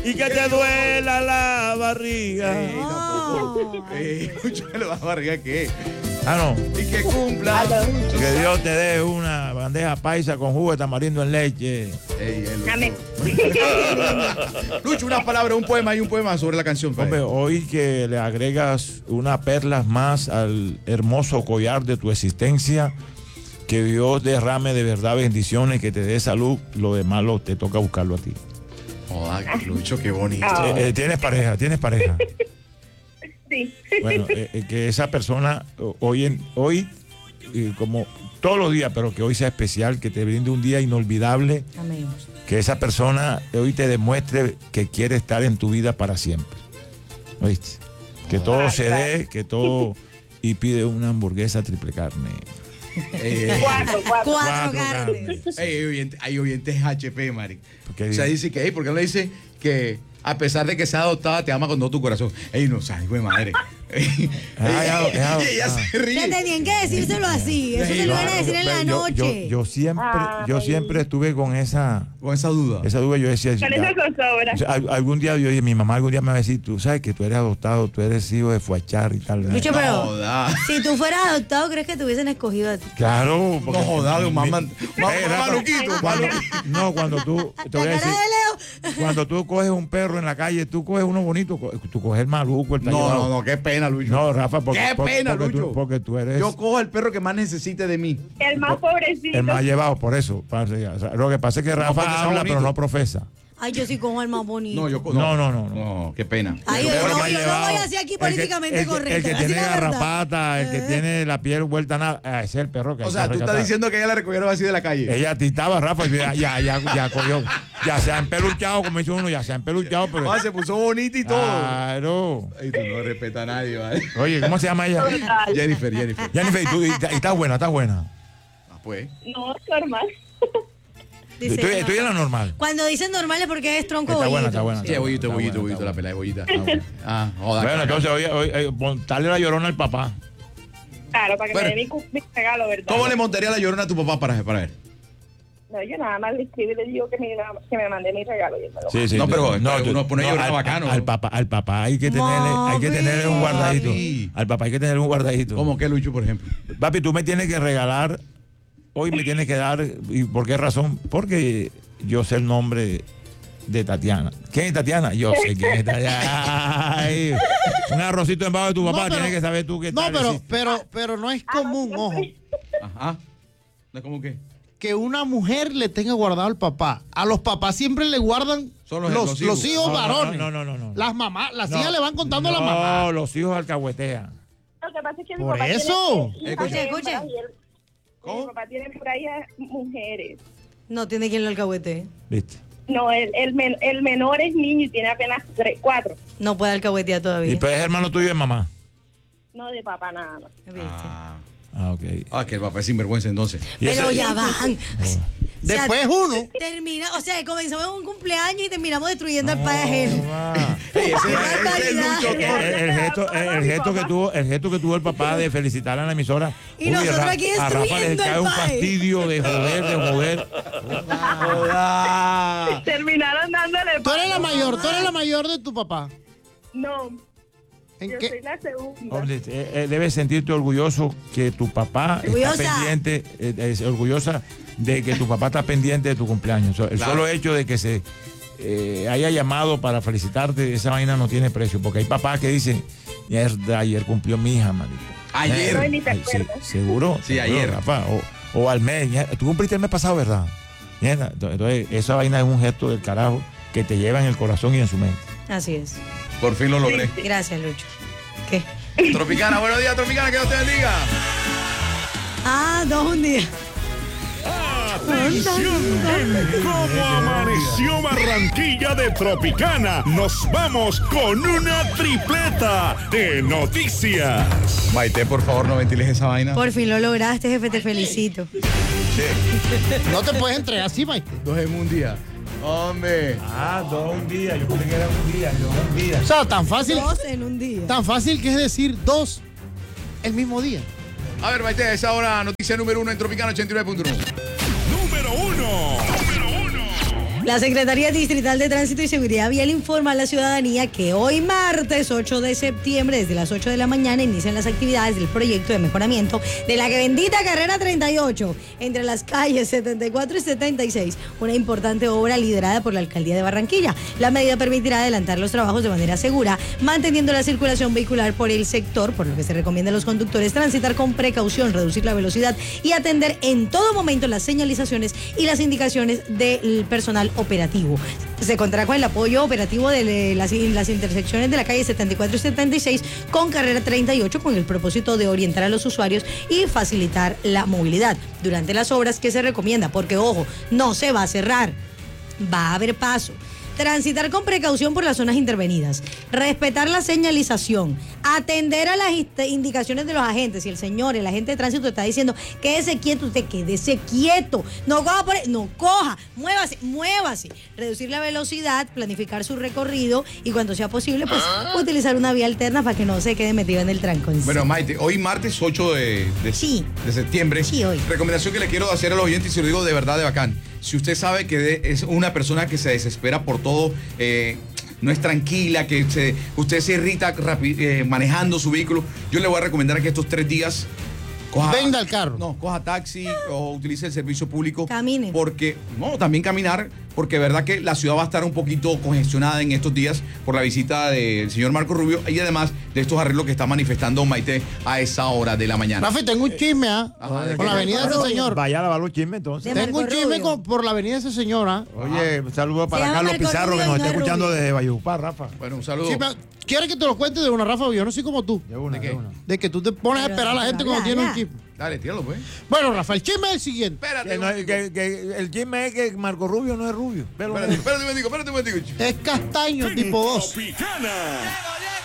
y que te duela la barriga. Lucho, ¿la barriga qué? Ah, no. Y que cumpla. Que Dios te dé una bandeja paisa con jugo de tamarindo en leche. Amén. Lucho, una palabra, un poema y un poema sobre la canción. Hombre, hoy que le agregas unas perlas más al hermoso collar de tu existencia, que Dios derrame de verdad bendiciones, que te dé salud, lo demás te toca buscarlo a ti. Joder, Lucho, qué bonito. ¿Tienes pareja? Sí. Bueno, que esa persona hoy, como todos los días, pero que hoy sea especial, que te brinde un día inolvidable. Amén. Que esa persona hoy te demuestre que quiere estar en tu vida para siempre. ¿Oíste? Que todo se dé, que todo... Y pide una hamburguesa triple carne. Cuatro carnes. Hay oyentes HP, Mari. Porque o sea, dice que, ¿por qué no le dice que a pesar de que sea adoptada, te ama con todo tu corazón? Ey, no sabes, güey, madre. Y ella se ríe. Te tenían que decírselo así. Eso se lo van a decir en la noche. Yo siempre estuve con esa duda. Esa duda, yo decía. Con esa zozobra. Algún día yo dije, mi mamá algún día me va a decir, tú sabes que tú eres adoptado, tú eres hijo de Fuachar y tal. Lucho, pero si tú fueras adoptado, ¿crees que te hubiesen escogido a ti? Claro. No jodas, mamá. No, cuando tú. Te voy a decir, cuando tú coges un perro en la calle, tú coges uno bonito, tú coges el maluco, el tallado. No, qué pena, Lucho. No, Rafa, Lucho. Porque tú eres. Yo cojo al perro que más necesite de mí. El más pobrecito. El más llevado, por eso. Lo que pasa es que Rafa habla, pero no profesa. Ay, yo sí cojo el más bonito. No, qué pena. Ay, yo no voy así aquí políticamente correcto. El que tiene garrapata, el que tiene la piel vuelta a nada, ese es el perro que O sea, tú estás diciendo que ella la recogieron así de la calle. Ella titaba, Rafa, y ya cogió. Ya se ha empeluchado, como dice uno, ya se ha empeluchado. Pero... se puso bonita y todo. Claro. Y tú no respetas a nadie, ¿vale? Oye, ¿cómo se llama ella? Jennifer, y estás buena. Ah, pues. No, normal. Estoy en la normal. Cuando dicen normal es porque es tronco bollito. Está buena. Sí, bollito, la pelea de bollita. Joder. Bueno, entonces, oye, montarle la llorona al papá. Claro, para que me dé mi regalo, ¿verdad? ¿Cómo le montaría la llorona a tu papá para ver? No, yo nada más le escribo y le digo que me mande mi regalo. Sí. No, pero uno pone llorona bacano. Al papá hay que tenerle un guardadito. Al papá hay que tenerle un guardadito. ¿Cómo que, Lucho, por ejemplo? Papi, tú me tienes que regalar, hoy me tienes que dar, ¿y por qué razón? Porque yo sé el nombre de Tatiana. ¿Quién es Tatiana? Yo sé quién es Tatiana. Ay, un arrocito en bajo de tu papá, tienes que saber tú qué tal. No, pero no es común, ojo. Ajá. ¿No es como qué? Que una mujer le tenga guardado al papá. A los papás siempre le guardan los hijos varones. No. Las mamás, las hijas le van contando a la mamá. No, los hijos alcahuetean. Lo que pasa es que mi Por papá eso. Escuche. Mi papá tiene por ahí a mujeres. No tiene quien lo alcahuete. ¿Viste? No, el menor es niño y tiene apenas 4. No puede alcahuetear todavía. ¿Y pues es hermano tuyo de mamá? No, de papá nada más. Ok. Que el papá es sinvergüenza entonces. Pero ya van. Después uno. Termina, o sea, comenzamos un cumpleaños y terminamos destruyendo al padre ajeno. El gesto que tuvo el papá de felicitar a la emisora. Y nosotros aquí a Rafa le destruyendo cae al un padre. fastidio de joder. Terminaron dándole. Tú eres la mayor de tu papá. No. ¿En Yo qué? soy la segunda. Hombre, debes sentirte orgulloso que tu papá está pendiente, es orgullosa de que tu papá está pendiente de tu cumpleaños. El solo hecho de que se haya llamado para felicitarte, esa vaina no tiene precio, porque hay papás que dicen, ayer cumplió mi hija, manito. Ayer. Sí, seguro. Sí, ayer. Papá, o al mes. Tú cumpliste el mes pasado, ¿verdad? Entonces, esa vaina es un gesto del carajo que te lleva en el corazón y en su mente. Así es. Por fin lo logré. Gracias, Lucho. ¿Qué? Tropicana, buenos días, Tropicana, que Dios te bendiga. Dos un día. Atención, ¿cómo amaneció Barranquilla de Tropicana? Nos vamos con una tripleta de noticias. Maite, por favor, no ventiles esa vaina. Por fin lo lograste, jefe, te felicito. No te puedes entregar así, Maite. 2 en un día. Hombre. 2 un día, yo pensé que era un día. O sea, tan fácil. 2 en un día. Tan fácil que es decir 2 el mismo día. A ver, Maite, esa hora noticia número 1 en Tropicana 89.1. Número 1. La Secretaría Distrital de Tránsito y Seguridad Vial informa a la ciudadanía que hoy martes 8 de septiembre, desde las 8 de la mañana, inician las actividades del proyecto de mejoramiento de la bendita carrera 38 entre las calles 74 y 76, una importante obra liderada por la Alcaldía de Barranquilla. La medida permitirá adelantar los trabajos de manera segura, manteniendo la circulación vehicular por el sector, por lo que se recomienda a los conductores transitar con precaución, reducir la velocidad y atender en todo momento las señalizaciones y las indicaciones del personal operativo. Se contará con el apoyo operativo de las intersecciones de la calle 74 y 76 con carrera 38, con el propósito de orientar a los usuarios y facilitar la movilidad durante las obras que se recomienda, porque ojo, no se va a cerrar, va a haber paso. Transitar con precaución por las zonas intervenidas, respetar la señalización, atender a las indicaciones de los agentes. Si el agente de tránsito está diciendo quédese quieto, usted quédese quieto, no coja, no coja, muévase, reducir la velocidad, planificar su recorrido y cuando sea posible, pues utilizar una vía alterna para que no se quede metido en el trancón. Bueno, Maite, hoy martes 8 de septiembre, sí, hoy. Recomendación que le quiero hacer a los oyentes y se lo digo de verdad de bacán. Si usted sabe que es una persona que se desespera por todo, no es tranquila, que usted se irrita manejando su vehículo, yo le voy a recomendar que estos 3 días venda el carro. No, coja taxi o utilice el servicio público. Camine. También caminar, porque verdad que la ciudad va a estar un poquito congestionada en estos días por la visita del señor Marco Rubio y además de estos arreglos que está manifestando Maite a esa hora de la mañana. Rafi, tengo un chisme, por la avenida de ese señor. Vaya a lavar los chismes entonces. Tengo un chisme por la avenida de ese señor. Oye, un saludo para Carlos Pizarro, que nos está escuchando desde Valledupar, Rafa. Bueno, un saludo. Sí, ¿quieres que te lo cuente de una, Rafa? Yo no soy como tú. De que tú te pones a esperar a la gente cuando tiene un chisme. Dale, tíralo, pues. Bueno, Rafa, el chisme es el siguiente. Espérate. El chisme es que Marco Rubio no es rubio. Espérate un momentico. Es castaño tipo 2. Tropicana.